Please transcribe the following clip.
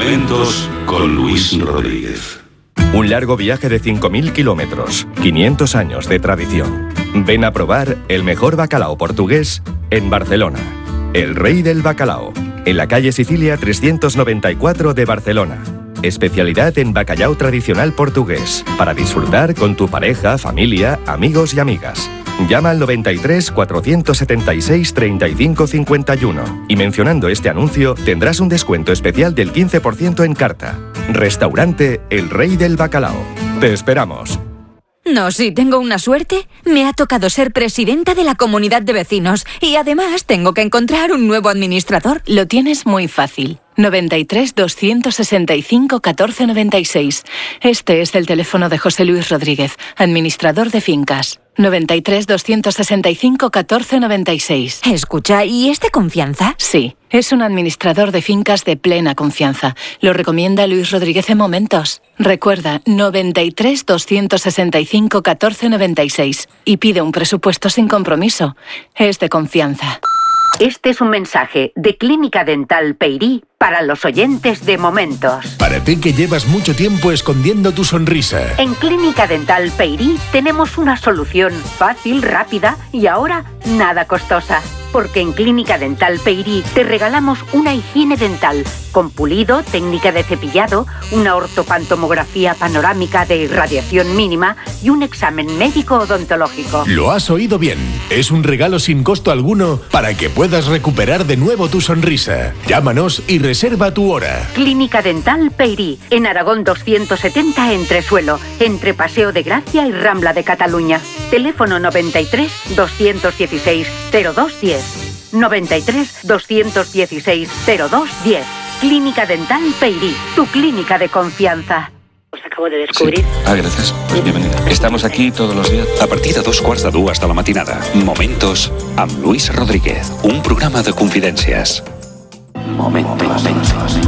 Momentos con Luis Rodríguez. Un largo viaje de 5.000 kilómetros, 500 años de tradición. Ven a probar el mejor bacalao portugués en Barcelona. El Rey del Bacalao, en la calle Sicilia 394 de Barcelona. Especialidad en bacalao tradicional portugués, para disfrutar con tu pareja, familia, amigos y amigas. Llama al 93 476 35 51 y mencionando este anuncio tendrás un descuento especial del 15% en carta. Restaurante El Rey del Bacalao. Te esperamos. No, sí, tengo una suerte. Me ha tocado ser presidenta de la comunidad de vecinos y además tengo que encontrar un nuevo administrador. Lo tienes muy fácil. 93 265 1496. Este es el teléfono de José Luis Rodríguez, administrador de fincas. 93 265 1496. Escucha, ¿y es de confianza? Sí, es un administrador de fincas de plena confianza. Lo recomienda Luis Rodríguez en Momentos. Recuerda, 93 265 1496 y pide un presupuesto sin compromiso. Es de confianza. Este es un mensaje de Clínica Dental Peyrí para los oyentes de Momentos. Para ti que llevas mucho tiempo escondiendo tu sonrisa. En Clínica Dental Peyrí tenemos una solución fácil, rápida y ahora nada costosa. Porque en Clínica Dental Peyrí te regalamos una higiene dental con pulido, técnica de cepillado, una ortopantomografía panorámica de irradiación mínima y un examen médico odontológico. Lo has oído bien. Es un regalo sin costo alguno para que puedas recuperar de nuevo tu sonrisa. Llámanos y reserva tu hora. Clínica Dental Peyrí, en Aragón 270 Entresuelo, entre Paseo de Gracia y Rambla de Cataluña. Teléfono 93 216 0210. 93 216 0210. Clínica Dental Peyrí, tu clínica de confianza. Os acabo de descubrir. Sí. Gracias. Pues bienvenida. Estamos aquí todos los días. A partir de 2:15 hasta la matinada. Momentos amb Luis Rodríguez. Un programa de confidències. Momentos.